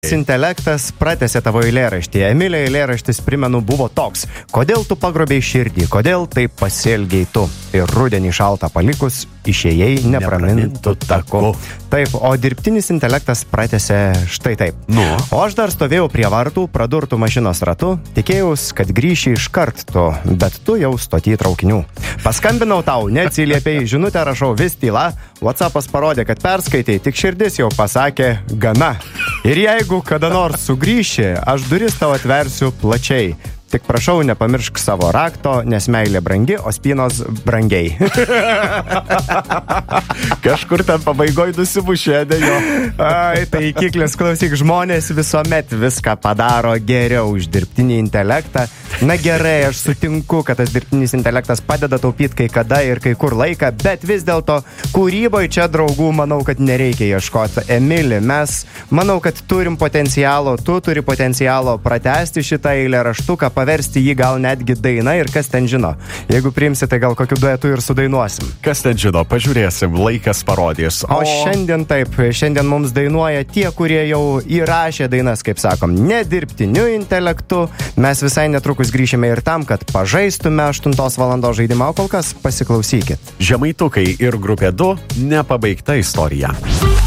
Intelektas pratęsė tavo eilėraštį. Emilio eilėraštis, primenu, buvo toks. Kodėl tu pagrobėjai širdį, kodėl taip pasielgiai tu? Ir rudenį šaltą palikus išėjai nepramintų taku. Taip, o dirbtinis intelektas pratęsė štai taip. O aš dar stovėjau prie vartų, pradurtų mašinos ratu, tikėjaus, kad grįši iškart tu, bet tu jau stoty traukinių. Paskambinau tau, neatsiliepiai, žinutę rašau vis tyla, WhatsAppas parodė, kad perskaitai, tik širdis jau pasakė gana. Ir jeigu kada nors sugrįši, aš duris tau atversiu plačiai. Tik prašau, nepamiršk savo rakto, nes meilė brangi, o spynos brangiai. Kažkur ten pabaigoj nusibušė, jo. Ai, tai įkiklis, klausyk, žmonės visuomet viską padaro geriau už dirbtinį intelektą. Na gerai, aš sutinku, kad tas dirbtinis intelektas padeda taupyti kai kada ir kai kur laiką, bet vis dėlto kūryboje čia, draugų, manau, kad nereikia ieškoti. Emili, mes, manau, kad turim potencialo, tu turi potencialo pratęsti šitą eilėraštuką, paversti jį gal netgi daina ir kas ten žino. Jeigu priimsi, tai gal kokiu duetu ir sudainuosim. Kas ten žino, pažiūrėsim, laikas parodys. O šiandien taip, šiandien mums dainuoja tie, kurie jau įrašė dainas, kaip sakom, nedirbtiniu intelektu. Mes visai netrukus grįšime ir tam, kad pažaistume 8 valandos žaidimą, o kol kas pasiklausykit. Žemaitukai ir grupė 2 nepabaigta istorija.